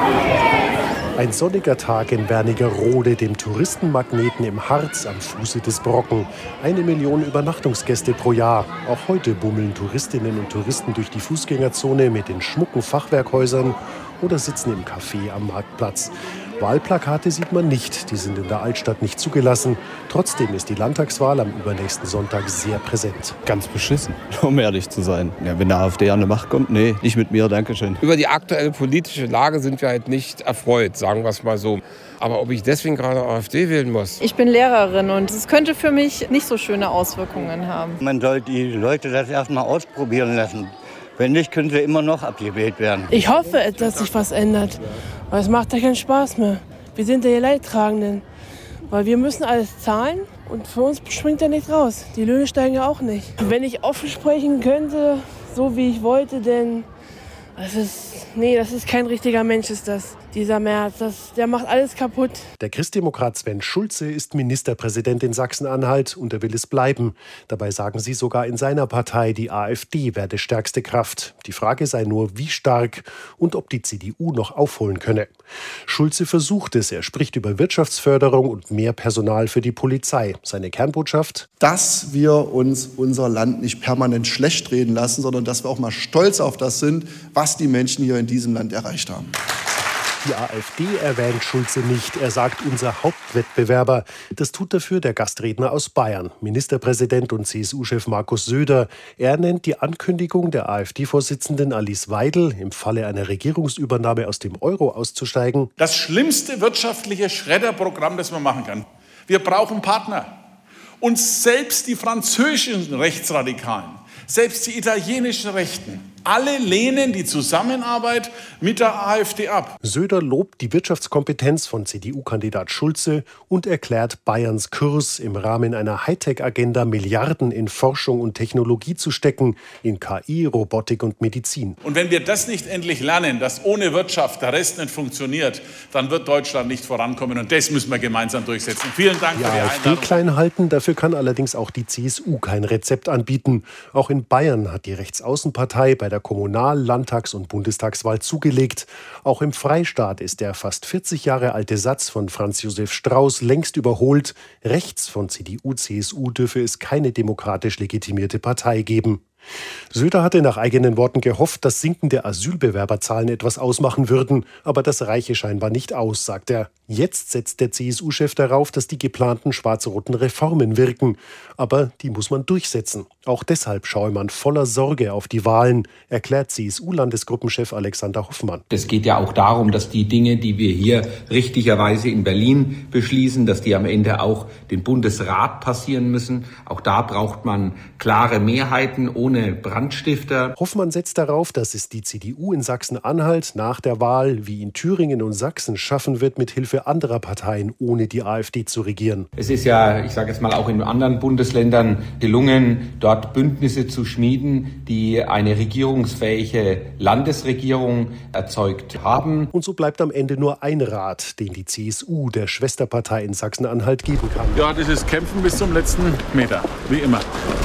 Ein sonniger Tag in Wernigerode, dem Touristenmagneten im Harz am Fuße des Brocken. Eine Million Übernachtungsgäste pro Jahr. Auch heute bummeln Touristinnen und Touristen durch die Fußgängerzone mit den schmucken Fachwerkhäusern oder sitzen im Café am Marktplatz. Wahlplakate sieht man nicht, die sind in der Altstadt nicht zugelassen. Trotzdem ist die Landtagswahl am übernächsten Sonntag sehr präsent. Ganz beschissen, um ehrlich zu sein. Ja, wenn der AfD an die Macht kommt, nee, nicht mit mir, danke schön. Über die aktuelle politische Lage sind wir halt nicht erfreut, sagen wir es mal so. Aber ob ich deswegen gerade AfD wählen muss? Ich bin Lehrerin und es könnte für mich nicht so schöne Auswirkungen haben. Man sollte die Leute das erstmal ausprobieren lassen. Wenn nicht, können sie immer noch abgewählt werden. Ich hoffe, dass sich was ändert, weil es macht ja keinen Spaß mehr. Wir sind ja die Leidtragenden, weil wir müssen alles zahlen und für uns springt ja nichts raus. Die Löhne steigen ja auch nicht. Wenn ich offen sprechen könnte, so wie ich wollte, denn das ist, nee, das ist kein richtiger Mensch, ist das. Dieser Merz, das, der macht alles kaputt. Der Christdemokrat Sven Schulze ist Ministerpräsident in Sachsen-Anhalt und er will es bleiben. Dabei sagen sie sogar in seiner Partei, die AfD werde stärkste Kraft. Die Frage sei nur, wie stark und ob die C D U noch aufholen könne. Schulze versucht es. Er spricht über Wirtschaftsförderung und mehr Personal für die Polizei. Seine Kernbotschaft? Dass wir uns unser Land nicht permanent schlecht reden lassen, sondern dass wir auch mal stolz auf das sind, was die Menschen hier in diesem Land erreicht haben. Die AfD erwähnt Schulze nicht. Er sagt, unser Hauptwettbewerber. Das tut dafür der Gastredner aus Bayern, Ministerpräsident und C S U-Chef Markus Söder. Er nennt die Ankündigung der AfD-Vorsitzenden Alice Weidel, im Falle einer Regierungsübernahme aus dem Euro auszusteigen, das schlimmste wirtschaftliche Schredderprogramm, das man machen kann. Wir brauchen Partner. Und selbst die französischen Rechtsradikalen, selbst die italienischen Rechten, alle lehnen die Zusammenarbeit mit der AfD ab. Söder lobt die Wirtschaftskompetenz von C D U-Kandidat Schulze und erklärt Bayerns Kurs, im Rahmen einer Hightech-Agenda Milliarden in Forschung und Technologie zu stecken, in K I, Robotik und Medizin. Und wenn wir das nicht endlich lernen, dass ohne Wirtschaft der Rest nicht funktioniert, dann wird Deutschland nicht vorankommen. Und das müssen wir gemeinsam durchsetzen. Vielen Dank die für die AfD Einladung. klein halten, dafür kann allerdings auch die C S U kein Rezept anbieten. Auch in Bayern hat die Rechtsaußenpartei bei der Kommunal-, Landtags- und Bundestagswahl zugelegt. Auch im Freistaat ist der fast vierzig Jahre alte Satz von Franz Josef Strauß längst überholt. Rechts von C D U, C S U dürfe es keine demokratisch legitimierte Partei geben. Söder hatte nach eigenen Worten gehofft, dass sinkende Asylbewerberzahlen etwas ausmachen würden. Aber das reiche scheinbar nicht aus, sagt er. Jetzt setzt der C S U-Chef darauf, dass die geplanten schwarz-roten Reformen wirken. Aber die muss man durchsetzen. Auch deshalb schaue man voller Sorge auf die Wahlen, erklärt C S U-Landesgruppenchef Alexander Hoffmann. Es geht ja auch darum, dass die Dinge, die wir hier richtigerweise in Berlin beschließen, dass die am Ende auch den Bundesrat passieren müssen. Auch da braucht man klare Mehrheiten ohne Brandstifter. Hoffmann setzt darauf, dass es die C D U in Sachsen-Anhalt nach der Wahl wie in Thüringen und Sachsen schaffen wird, mit Hilfe anderer Parteien ohne die AfD zu regieren. Es ist ja, ich sage jetzt mal, auch in anderen Bundesländern gelungen, dort Bündnisse zu schmieden, die eine regierungsfähige Landesregierung erzeugt haben. Und so bleibt am Ende nur ein Rat, den die C S U der Schwesterpartei in Sachsen-Anhalt geben kann. Ja, das ist Kämpfen bis zum letzten Meter, wie immer.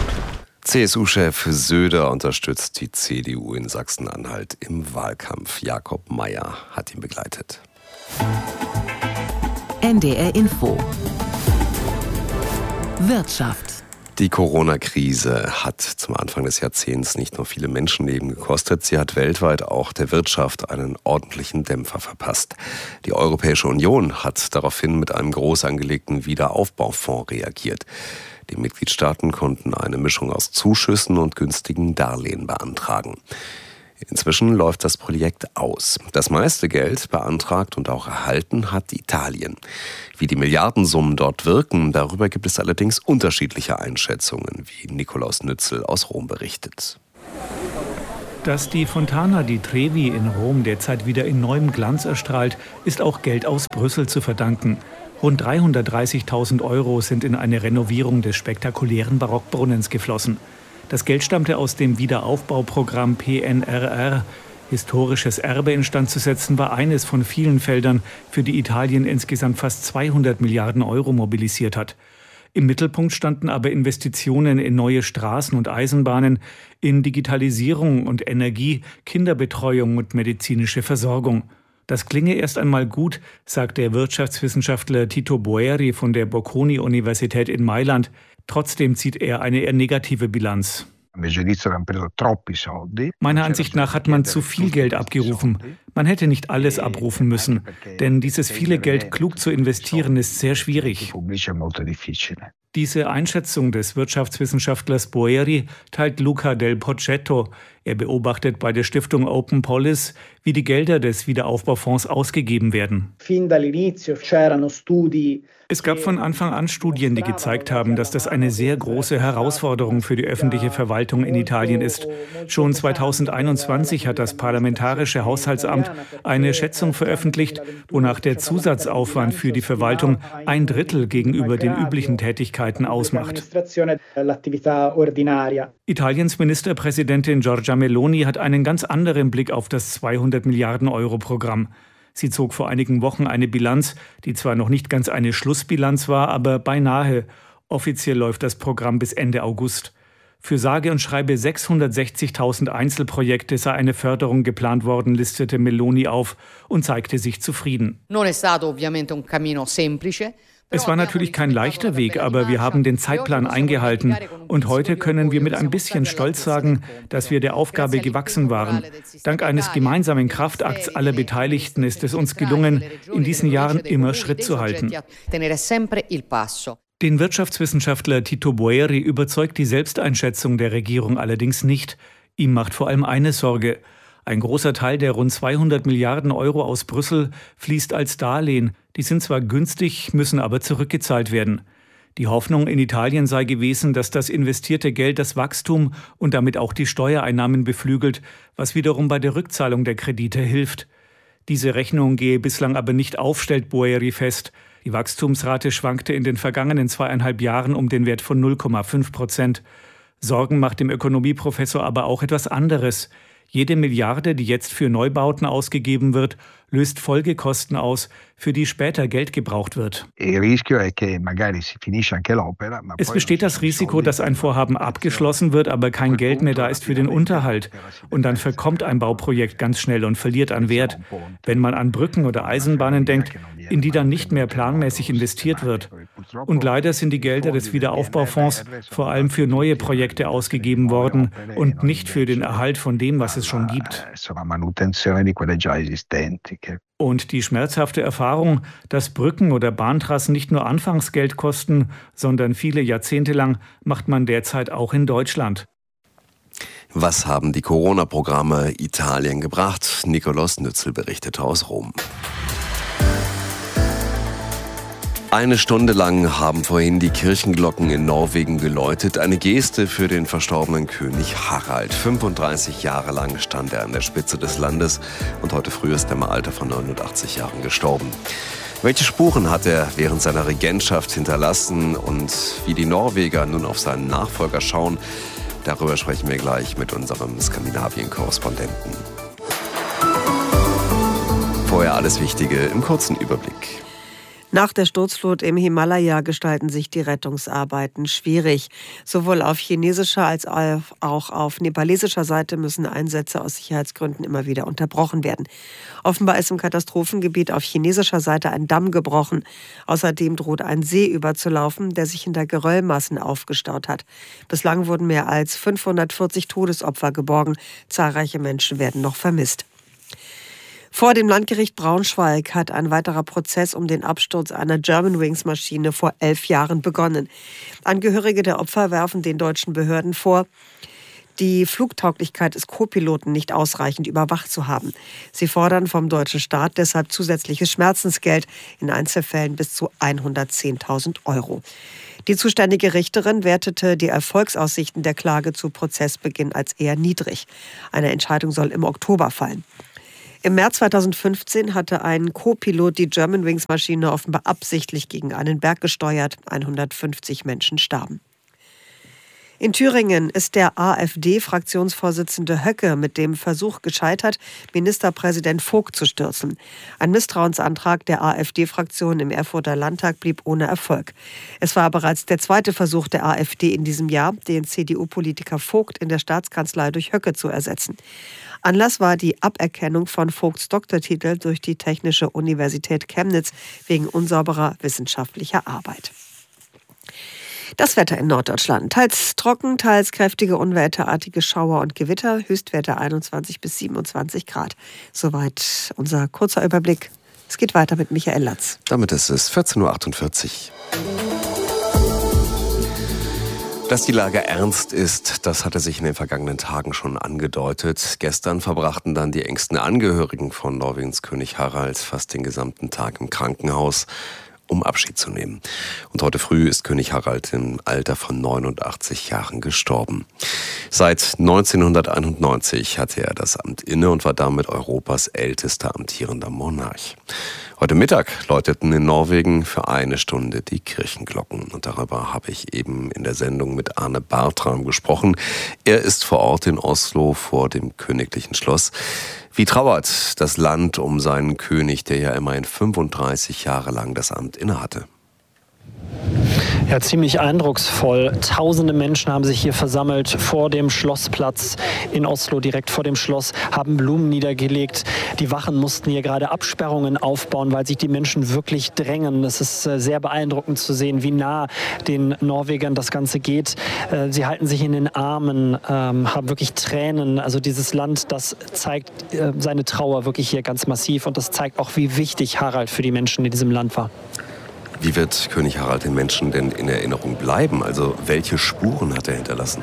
C S U-Chef Söder unterstützt die C D U in Sachsen-Anhalt im Wahlkampf. Jakob Mayer hat ihn begleitet. N D R Info. Wirtschaft. Die Corona-Krise hat zum Anfang des Jahrzehnts nicht nur viele Menschenleben gekostet, sie hat weltweit auch der Wirtschaft einen ordentlichen Dämpfer verpasst. Die Europäische Union hat daraufhin mit einem groß angelegten Wiederaufbaufonds reagiert. Die Mitgliedstaaten konnten eine Mischung aus Zuschüssen und günstigen Darlehen beantragen. Inzwischen läuft das Projekt aus. Das meiste Geld beantragt und auch erhalten hat Italien. Wie die Milliardensummen dort wirken, darüber gibt es allerdings unterschiedliche Einschätzungen, wie Nikolaus Nützel aus Rom berichtet. Dass die Fontana di Trevi in Rom derzeit wieder in neuem Glanz erstrahlt, ist auch Geld aus Brüssel zu verdanken. Rund dreihundertdreißigtausend Euro sind in eine Renovierung des spektakulären Barockbrunnens geflossen. Das Geld stammte aus dem Wiederaufbauprogramm P N R R. Historisches Erbe instand zu setzen war eines von vielen Feldern, für die Italien insgesamt fast zweihundert Milliarden Euro mobilisiert hat. Im Mittelpunkt standen aber Investitionen in neue Straßen und Eisenbahnen, in Digitalisierung und Energie, Kinderbetreuung und medizinische Versorgung. Das klinge erst einmal gut, sagt der Wirtschaftswissenschaftler Tito Boeri von der Bocconi-Universität in Mailand. Trotzdem zieht er eine eher negative Bilanz. Meiner Ansicht nach hat man zu viel Geld abgerufen. Man hätte nicht alles abrufen müssen, denn dieses viele Geld klug zu investieren ist sehr schwierig. Diese Einschätzung des Wirtschaftswissenschaftlers Boeri teilt Luca Del Poccetto. Er beobachtet bei der Stiftung Open Policy, wie die Gelder des Wiederaufbaufonds ausgegeben werden. Es gab von Anfang an Studien, die gezeigt haben, dass das eine sehr große Herausforderung für die öffentliche Verwaltung in Italien ist. Schon zweitausendeinundzwanzig hat das Parlamentarische Haushaltsamt eine Schätzung veröffentlicht, wonach der Zusatzaufwand für die Verwaltung ein Drittel gegenüber den üblichen Tätigkeiten ausmacht. Italiens Ministerpräsidentin Giorgia Meloni hat einen ganz anderen Blick auf das zweihundert Milliarden Euro Programm. Sie zog vor einigen Wochen eine Bilanz, die zwar noch nicht ganz eine Schlussbilanz war, aber beinahe. Offiziell läuft das Programm bis Ende August. Für sage und schreibe sechshundertsechzigtausend Einzelprojekte sei eine Förderung geplant worden, listete Meloni auf und zeigte sich zufrieden. Es war natürlich kein leichter Weg, aber wir haben den Zeitplan eingehalten. Und heute können wir mit ein bisschen Stolz sagen, dass wir der Aufgabe gewachsen waren. Dank eines gemeinsamen Kraftakts aller Beteiligten ist es uns gelungen, in diesen Jahren immer Schritt zu halten. Den Wirtschaftswissenschaftler Tito Boeri überzeugt die Selbsteinschätzung der Regierung allerdings nicht. Ihm macht vor allem eine Sorge. Ein großer Teil der rund zweihundert Milliarden Euro aus Brüssel fließt als Darlehen. Die sind zwar günstig, müssen aber zurückgezahlt werden. Die Hoffnung in Italien sei gewesen, dass das investierte Geld das Wachstum und damit auch die Steuereinnahmen beflügelt, was wiederum bei der Rückzahlung der Kredite hilft. Diese Rechnung gehe bislang aber nicht auf, stellt Boeri fest. Die Wachstumsrate schwankte in den vergangenen zweieinhalb Jahren um den Wert von null Komma fünf Prozent. Sorgen macht dem Ökonomieprofessor aber auch etwas anderes. Jede Milliarde, die jetzt für Neubauten ausgegeben wird, löst Folgekosten aus, für die später Geld gebraucht wird. Es besteht das Risiko, dass ein Vorhaben abgeschlossen wird, aber kein Geld mehr da ist für den Unterhalt. Und dann verkommt ein Bauprojekt ganz schnell und verliert an Wert. Wenn man an Brücken oder Eisenbahnen denkt, in die dann nicht mehr planmäßig investiert wird. Und leider sind die Gelder des Wiederaufbaufonds vor allem für neue Projekte ausgegeben worden und nicht für den Erhalt von dem, was es schon gibt. Und die schmerzhafte Erfahrung, dass Brücken oder Bahntrassen nicht nur Anfangsgeld kosten, sondern viele Jahrzehnte lang, macht man derzeit auch in Deutschland. Was haben die Corona-Programme Italien gebracht? Nikolaus Nützel berichtete aus Rom. Eine Stunde lang haben vorhin die Kirchenglocken in Norwegen geläutet. Eine Geste für den verstorbenen König Harald. fünfunddreißig Jahre lang stand er an der Spitze des Landes und heute früh ist er im Alter von neunundachtzig Jahren gestorben. Welche Spuren hat er während seiner Regentschaft hinterlassen und wie die Norweger nun auf seinen Nachfolger schauen, darüber sprechen wir gleich mit unserem Skandinavien-Korrespondenten. Vorher alles Wichtige im kurzen Überblick. Nach der Sturzflut im Himalaya gestalten sich die Rettungsarbeiten schwierig. Sowohl auf chinesischer als auch auf nepalesischer Seite müssen Einsätze aus Sicherheitsgründen immer wieder unterbrochen werden. Offenbar ist im Katastrophengebiet auf chinesischer Seite ein Damm gebrochen. Außerdem droht ein See überzulaufen, der sich hinter Geröllmassen aufgestaut hat. Bislang wurden mehr als fünfhundertvierzig Todesopfer geborgen. Zahlreiche Menschen werden noch vermisst. Vor dem Landgericht Braunschweig hat ein weiterer Prozess um den Absturz einer Germanwings-Maschine vor elf Jahren begonnen. Angehörige der Opfer werfen den deutschen Behörden vor, die Flugtauglichkeit des Co-Piloten nicht ausreichend überwacht zu haben. Sie fordern vom deutschen Staat deshalb zusätzliches Schmerzensgeld, in Einzelfällen bis zu hundertzehntausend Euro. Die zuständige Richterin wertete die Erfolgsaussichten der Klage zu Prozessbeginn als eher niedrig. Eine Entscheidung soll im Oktober fallen. Im März zweitausendfünfzehn hatte ein Co-Pilot die Germanwings-Maschine offenbar absichtlich gegen einen Berg gesteuert. hundertfünfzig Menschen starben. In Thüringen ist der AfD-Fraktionsvorsitzende Höcke mit dem Versuch gescheitert, Ministerpräsident Vogt zu stürzen. Ein Misstrauensantrag der AfD-Fraktion im Erfurter Landtag blieb ohne Erfolg. Es war bereits der zweite Versuch der AfD in diesem Jahr, den C D U-Politiker Vogt in der Staatskanzlei durch Höcke zu ersetzen. Anlass war die Aberkennung von Vogts Doktortitel durch die Technische Universität Chemnitz wegen unsauberer wissenschaftlicher Arbeit. Das Wetter in Norddeutschland. Teils trocken, teils kräftige unwetterartige Schauer und Gewitter. Höchstwerte einundzwanzig bis siebenundzwanzig Grad. Soweit unser kurzer Überblick. Es geht weiter mit Michael Latz. Damit ist es vierzehn Uhr achtundvierzig. Dass die Lage ernst ist, das hatte sich in den vergangenen Tagen schon angedeutet. Gestern verbrachten dann die engsten Angehörigen von Norwegens König Harald fast den gesamten Tag im Krankenhaus, um Abschied zu nehmen. Und heute früh ist König Harald im Alter von neunundachtzig Jahren gestorben. Seit neunzehnhunderteinundneunzig hatte er das Amt inne und war damit Europas ältester amtierender Monarch. Heute Mittag läuteten in Norwegen für eine Stunde die Kirchenglocken. Und darüber habe ich eben in der Sendung mit Arne Bartram gesprochen. Er ist vor Ort in Oslo vor dem königlichen Schloss. Wie trauert das Land um seinen König, der ja immerhin fünfunddreißig Jahre lang das Amt innehatte? Ja, ziemlich eindrucksvoll. Tausende Menschen haben sich hier versammelt vor dem Schlossplatz in Oslo, direkt vor dem Schloss, haben Blumen niedergelegt. Die Wachen mussten hier gerade Absperrungen aufbauen, weil sich die Menschen wirklich drängen. Es ist sehr beeindruckend zu sehen, wie nah den Norwegern das Ganze geht. Sie halten sich in den Armen, haben wirklich Tränen. Also dieses Land, das zeigt seine Trauer wirklich hier ganz massiv. Und das zeigt auch, wie wichtig Harald für die Menschen in diesem Land war. Wie wird König Harald den Menschen denn in Erinnerung bleiben? Also welche Spuren hat er hinterlassen?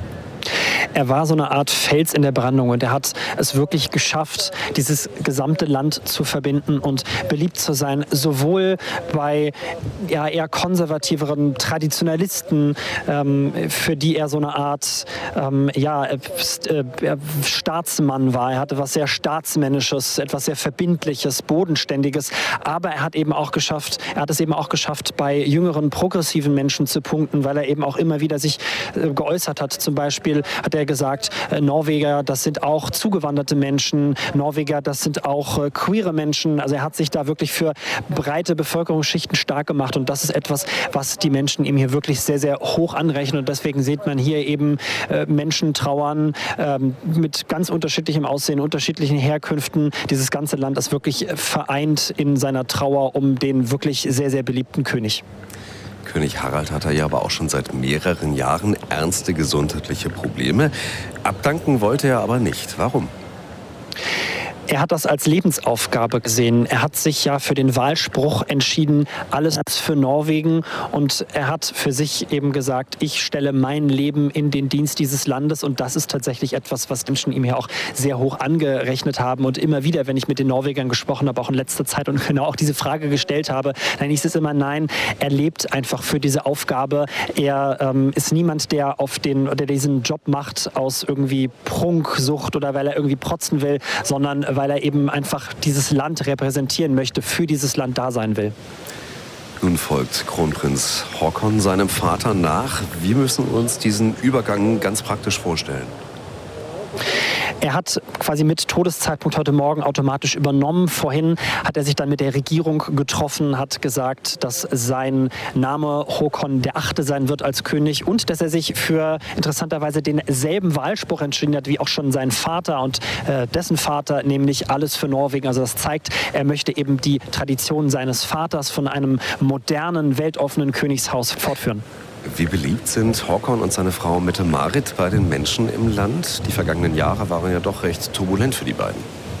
Er war so eine Art Fels in der Brandung und er hat es wirklich geschafft, dieses gesamte Land zu verbinden und beliebt zu sein, sowohl bei ja, eher konservativeren Traditionalisten, ähm, für die er so eine Art ähm, ja, äh, äh, Staatsmann war. Er hatte was sehr Staatsmännisches, etwas sehr Verbindliches, Bodenständiges, aber er hat eben auch geschafft, er hat es eben auch geschafft, bei jüngeren, progressiven Menschen zu punkten, weil er eben auch immer wieder sich äh, geäußert hat. Zum Beispiel hat er gesagt, äh, Norweger, das sind auch zugewanderte Menschen, Norweger, das sind auch äh, queere Menschen. Also er hat sich da wirklich für breite Bevölkerungsschichten stark gemacht und das ist etwas, was die Menschen ihm hier wirklich sehr, sehr hoch anrechnen und deswegen sieht man hier eben äh, Menschen trauern äh, mit ganz unterschiedlichem Aussehen, unterschiedlichen Herkünften. Dieses ganze Land ist wirklich vereint in seiner Trauer um den wirklich sehr, sehr beliebten König. König Harald hat er ja aber auch schon seit mehreren Jahren ernste gesundheitliche Probleme. Abdanken wollte er aber nicht. Warum? Er hat das als Lebensaufgabe gesehen. Er hat sich ja für den Wahlspruch entschieden, alles für Norwegen. Und er hat für sich eben gesagt, ich stelle mein Leben in den Dienst dieses Landes. Und das ist tatsächlich etwas, was Menschen ihm ja auch sehr hoch angerechnet haben. Und immer wieder, wenn ich mit den Norwegern gesprochen habe, auch in letzter Zeit und genau auch diese Frage gestellt habe, dann hieß es immer, nein, er lebt einfach für diese Aufgabe. Er ähm, ist niemand, der auf den, der diesen Job macht aus irgendwie Prunksucht oder weil er irgendwie protzen will, sondern weil er eben einfach dieses Land repräsentieren möchte, für dieses Land da sein will. Nun folgt Kronprinz Haakon seinem Vater nach. Wir müssen uns diesen Übergang ganz praktisch vorstellen. Er hat quasi mit Todeszeitpunkt heute Morgen automatisch übernommen. Vorhin hat er sich dann mit der Regierung getroffen, hat gesagt, dass sein Name Haakon der Achte sein wird als König und dass er sich für interessanterweise denselben Wahlspruch entschieden hat wie auch schon sein Vater und äh, dessen Vater, nämlich alles für Norwegen. Also das zeigt, er möchte eben die Tradition seines Vaters von einem modernen, weltoffenen Königshaus fortführen. Wie beliebt sind Haakon und seine Frau Mette-Marit bei den Menschen im Land? Die vergangenen Jahre waren ja doch recht turbulent für die beiden.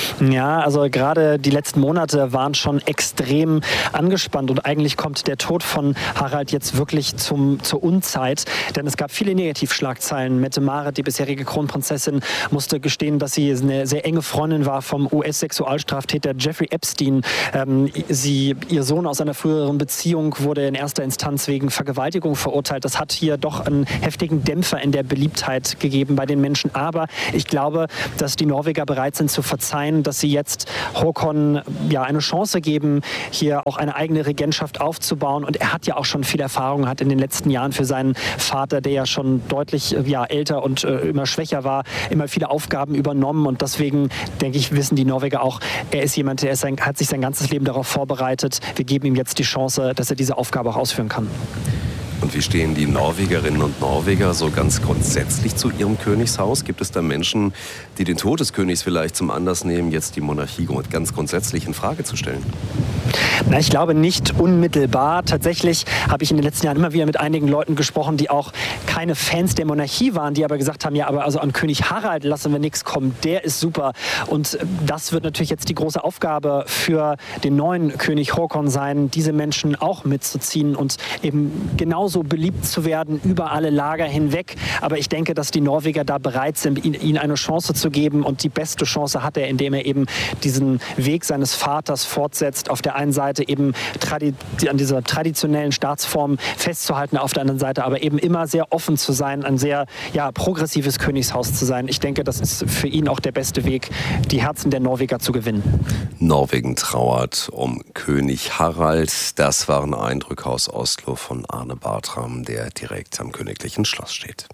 Ja, also gerade die letzten Monate waren schon extrem angespannt und eigentlich kommt der Tod von Harald jetzt wirklich zum, zur Unzeit, denn es gab viele Negativschlagzeilen. Mette-Marit, die bisherige Kronprinzessin, musste gestehen, dass sie eine sehr enge Freundin war vom U S-Sexualstraftäter Jeffrey Epstein. Ähm, sie, ihr Sohn aus einer früheren Beziehung wurde in erster Instanz wegen Vergewaltigung verurteilt. Das hat hier doch einen heftigen Dämpfer in der Beliebtheit gegeben bei den Menschen. Aber ich glaube, dass die Norweger bereit sind zu verzeihen, dass sie jetzt Håkon ja eine Chance geben, hier auch eine eigene Regentschaft aufzubauen. Und er hat ja auch schon viel Erfahrung, hat in den letzten Jahren für seinen Vater, der ja schon deutlich ja, älter und äh, immer schwächer war, immer viele Aufgaben übernommen. Und deswegen, denke ich, wissen die Norweger auch, er ist jemand, der ist sein, hat sich sein ganzes Leben darauf vorbereitet. Wir geben ihm jetzt die Chance, dass er diese Aufgabe auch ausführen kann. Und wie stehen die Norwegerinnen und Norweger so ganz grundsätzlich zu ihrem Königshaus? Gibt es da Menschen, die den Tod des Königs vielleicht zum Anlass nehmen, jetzt die Monarchie ganz grundsätzlich in Frage zu stellen? Na, ich glaube nicht unmittelbar. Tatsächlich habe ich in den letzten Jahren immer wieder mit einigen Leuten gesprochen, die auch keine Fans der Monarchie waren, die aber gesagt haben, ja, aber also an König Harald lassen wir nichts kommen, der ist super. Und das wird natürlich jetzt die große Aufgabe für den neuen König Håkon sein, diese Menschen auch mitzuziehen und eben genauso beliebt zu werden über alle Lager hinweg. Aber ich denke, dass die Norweger da bereit sind, ihm eine Chance zu geben. Und die beste Chance hat er, indem er eben diesen Weg seines Vaters fortsetzt. Auf der einen Seite eben an dieser traditionellen Staatsform festzuhalten, auf der anderen Seite aber eben immer sehr offen zu sein, ein sehr ja, progressives Königshaus zu sein. Ich denke, das ist für ihn auch der beste Weg, die Herzen der Norweger zu gewinnen. Norwegen trauert um König Harald. Das waren Eindrücke aus Oslo von Arne Bartram, der direkt am königlichen Schloss steht.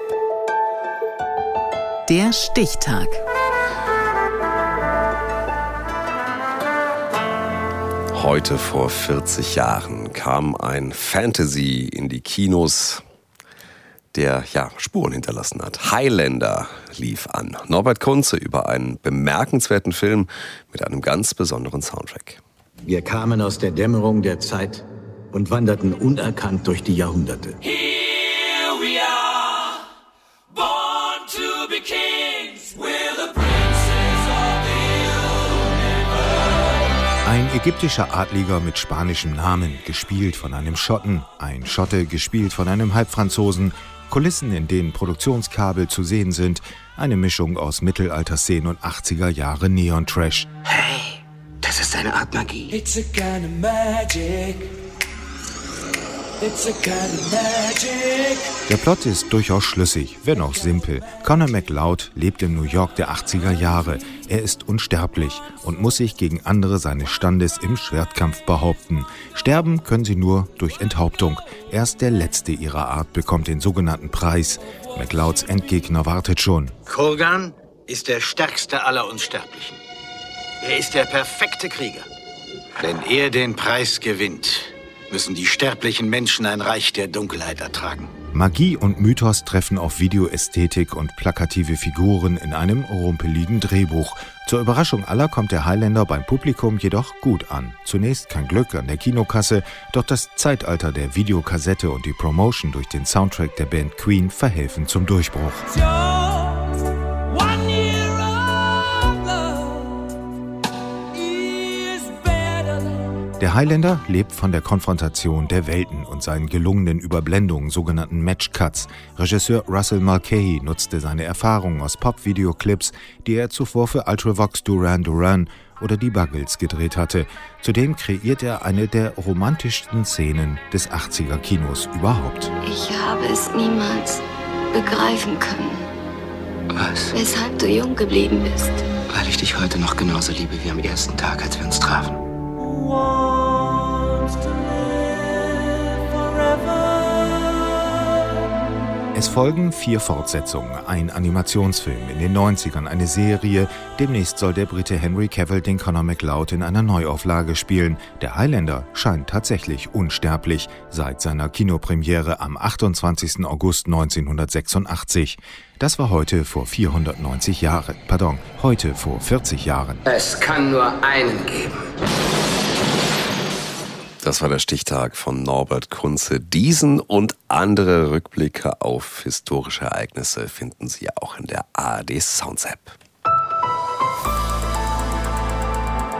Der Stichtag. Heute vor vierzig Jahren kam ein Fantasy in die Kinos, der ja Spuren hinterlassen hat. Highlander lief an. Norbert Kunze über einen bemerkenswerten Film mit einem ganz besonderen Soundtrack. Wir kamen aus der Dämmerung der Zeit und wanderten unerkannt durch die Jahrhunderte. Here we are, born to be kings, we're the princes of the universe. Ein ägyptischer Adliger mit spanischem Namen, gespielt von einem Schotten, ein Schotte, gespielt von einem Halbfranzosen, Kulissen, in denen Produktionskabel zu sehen sind, eine Mischung aus Mittelalterszenen und achtziger Jahre Neon-Trash. Hey, das ist eine Art Magie. It's a kind of magic. It's a kind of magic. Der Plot ist durchaus schlüssig, wenn auch simpel. Conor McLeod lebt im New York der achtziger Jahre. Er ist unsterblich und muss sich gegen andere seines Standes im Schwertkampf behaupten. Sterben können sie nur durch Enthauptung. Erst der letzte ihrer Art bekommt den sogenannten Preis. McLeods Endgegner wartet schon. Kurgan ist der stärkste aller Unsterblichen. Er ist der perfekte Krieger. Wenn er den Preis gewinnt, müssen die sterblichen Menschen ein Reich der Dunkelheit ertragen. Magie und Mythos treffen auf Videoästhetik und plakative Figuren in einem rumpeligen Drehbuch. Zur Überraschung aller kommt der Highlander beim Publikum jedoch gut an. Zunächst kein Glück an der Kinokasse, doch das Zeitalter der Videokassette und die Promotion durch den Soundtrack der Band Queen verhelfen zum Durchbruch. Der Highlander lebt von der Konfrontation der Welten und seinen gelungenen Überblendungen, sogenannten Matchcuts. Regisseur Russell Mulcahy nutzte seine Erfahrungen aus Pop-Videoclips, die er zuvor für Ultravox Duran Duran oder die Buggles gedreht hatte. Zudem kreiert er eine der romantischsten Szenen des achtziger Kinos überhaupt. Ich habe es niemals begreifen können. Was? Weshalb du jung geblieben bist. Weil ich dich heute noch genauso liebe wie am ersten Tag, als wir uns trafen. Es folgen vier Fortsetzungen, ein Animationsfilm in den neunzigern, eine Serie. Demnächst soll der Brite Henry Cavill den Conor McLeod in einer Neuauflage spielen. Der Highlander scheint tatsächlich unsterblich seit seiner Kinopremiere am achtundzwanzigsten August neunzehnhundertsechsundachtzig. Das war heute vor vierhundertneunzig Jahren. Pardon, heute vor vierzig Jahren. Es kann nur einen geben. Das war der Stichtag von Norbert Kunze. Diesen und andere Rückblicke auf historische Ereignisse finden Sie auch in der A R D Sounds App.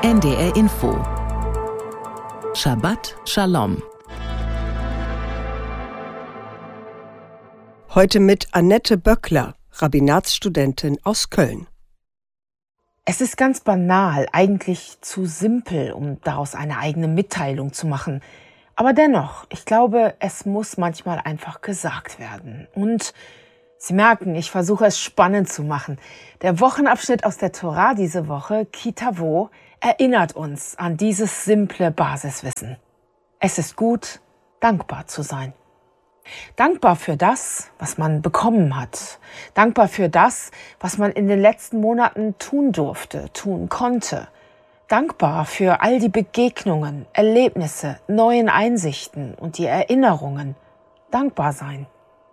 N D R Info. Shabbat Shalom. Heute mit Annette Böckler, Rabbinatsstudentin aus Köln. Es ist ganz banal, eigentlich zu simpel, um daraus eine eigene Mitteilung zu machen. Aber dennoch, ich glaube, es muss manchmal einfach gesagt werden. Und Sie merken, ich versuche es spannend zu machen. Der Wochenabschnitt aus der Tora diese Woche, Ki Tavo, erinnert uns an dieses simple Basiswissen. Es ist gut, dankbar zu sein. Dankbar für das, was man bekommen hat. Dankbar für das, was man in den letzten Monaten tun durfte, tun konnte. Dankbar für all die Begegnungen, Erlebnisse, neuen Einsichten und die Erinnerungen. Dankbar sein.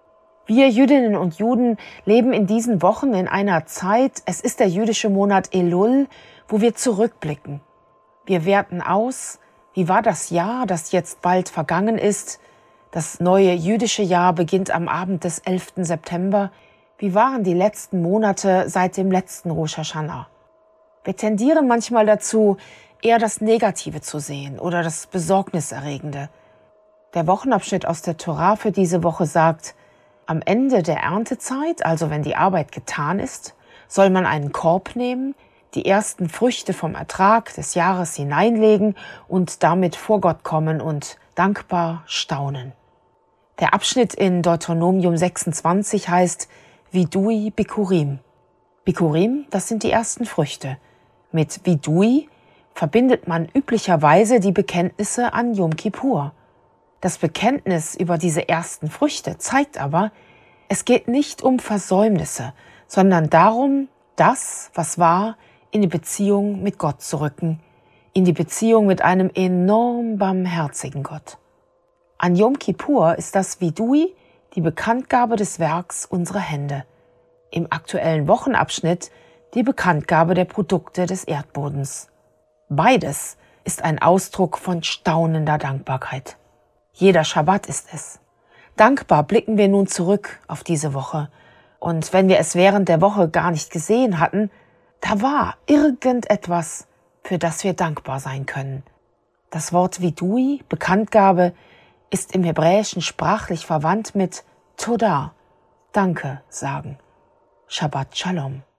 Wir Jüdinnen und Juden leben in diesen Wochen in einer Zeit, es ist der jüdische Monat Elul, wo wir zurückblicken. Wir werten aus, wie war das Jahr, das jetzt bald vergangen ist. Das neue jüdische Jahr beginnt am Abend des elften September. Wie waren die letzten Monate seit dem letzten Rosh Hashanah? Wir tendieren manchmal dazu, eher das Negative zu sehen oder das Besorgniserregende. Der Wochenabschnitt aus der Tora für diese Woche sagt, am Ende der Erntezeit, also wenn die Arbeit getan ist, soll man einen Korb nehmen, die ersten Früchte vom Ertrag des Jahres hineinlegen und damit vor Gott kommen und dankbar staunen. Der Abschnitt in Deuteronomium sechsundzwanzig heißt Vidui Bikurim. Bikurim, das sind die ersten Früchte. Mit Vidui verbindet man üblicherweise die Bekenntnisse an Yom Kippur. Das Bekenntnis über diese ersten Früchte zeigt aber, es geht nicht um Versäumnisse, sondern darum, das, was war, in die Beziehung mit Gott zu rücken, in die Beziehung mit einem enorm barmherzigen Gott. An Yom Kippur ist das Vidui die Bekanntgabe des Werks unserer Hände. Im aktuellen Wochenabschnitt die Bekanntgabe der Produkte des Erdbodens. Beides ist ein Ausdruck von staunender Dankbarkeit. Jeder Schabbat ist es. Dankbar blicken wir nun zurück auf diese Woche. Und wenn wir es während der Woche gar nicht gesehen hatten, da war irgendetwas, für das wir dankbar sein können. Das Wort Vidui, Bekanntgabe, ist im Hebräischen sprachlich verwandt mit Toda, Danke sagen. Shabbat Shalom.